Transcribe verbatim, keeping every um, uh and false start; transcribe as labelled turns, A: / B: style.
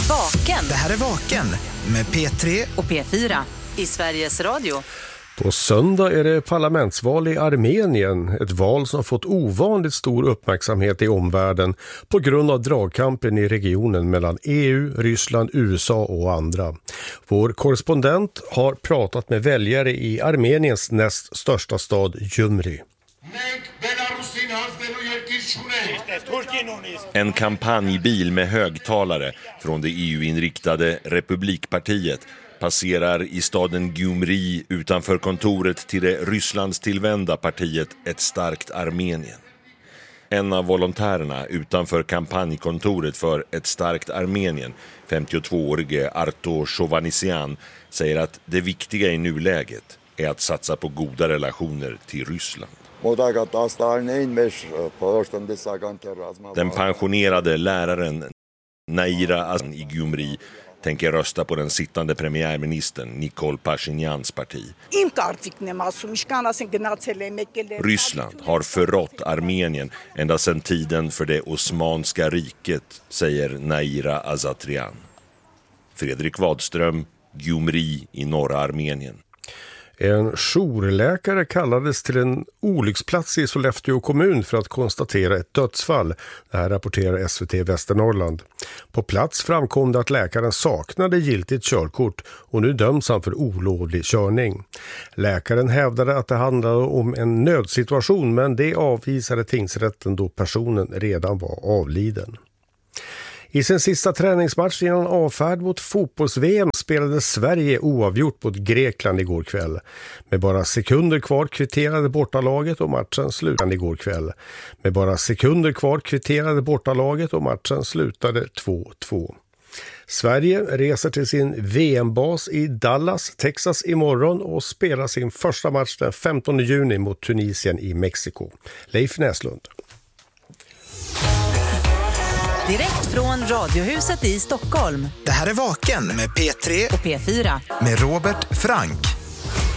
A: Vaken.
B: Det här är Vaken med P tre
A: och P fyra i Sveriges Radio.
C: På söndag är det parlamentsval i Armenien, ett val som har fått ovanligt stor uppmärksamhet i omvärlden på grund av dragkampen i regionen mellan E U, Ryssland, U S A och andra. Vår korrespondent har pratat med väljare i Armeniens näst största stad Gjumri.
D: En kampanjbil med högtalare från det E U-inriktade Republikpartiet passerar i staden Gjumri utanför kontoret till det Rysslands tillvända partiet Ett starkt Armenien. En av volontärerna utanför kampanjkontoret för Ett starkt Armenien, femtiotvåårige Arto Chovanisian, säger att det viktiga i nuläget är att satsa på goda relationer till Ryssland. Den pensionerade läraren Naira Azan i Gjumri tänker rösta på den sittande premiärministern Nikol Pashinjans parti. Ryssland har förrått Armenien ända sedan tiden för det Osmanska riket, säger Naira Azatrian. Fredrik Wadström, Gjumri i norra Armenien.
C: En jourläkare kallades till en olycksplats i Sollefteå kommun för att konstatera ett dödsfall. Det här rapporterar S V T Västernorrland. På plats framkom det att läkaren saknade giltigt körkort och nu döms han för olovlig körning. Läkaren hävdade att det handlade om en nödsituation, men det avvisade tingsrätten då personen redan var avliden. I sin sista träningsmatch innan avfärd mot fotbolls-V M spelade Sverige oavgjort mot Grekland igår kväll. Med bara sekunder kvar kvitterade bortalaget och matchen slutade igår kväll. Med bara sekunder kvar kvitterade bortalaget och matchen slutade två två. Sverige reser till sin V M-bas i Dallas, Texas imorgon och spelar sin första match den femtonde juni mot Tunisien i Mexiko. Leif Näslund.
A: Direkt från Radiohuset i Stockholm.
B: Det här är Vaken med P tre
A: och P fyra
B: med Robert Frank.